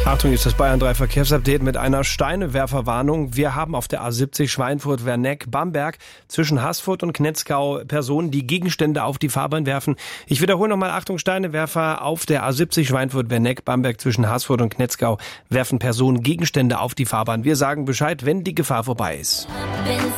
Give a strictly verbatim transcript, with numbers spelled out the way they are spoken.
Achtung, ist das Bayern drei Verkehrsupdate mit einer Steinewerferwarnung. Wir haben auf der A siebzig Schweinfurt-Werneck-Bamberg zwischen Haßfurt und Knetzgau Personen, die Gegenstände auf die Fahrbahn werfen. Ich wiederhole nochmal, Achtung, Steinewerfer auf der A siebzig Schweinfurt-Werneck-Bamberg zwischen Haßfurt und Knetzgau werfen Personen Gegenstände auf die Fahrbahn. Wir sagen Bescheid, wenn die Gefahr vorbei ist.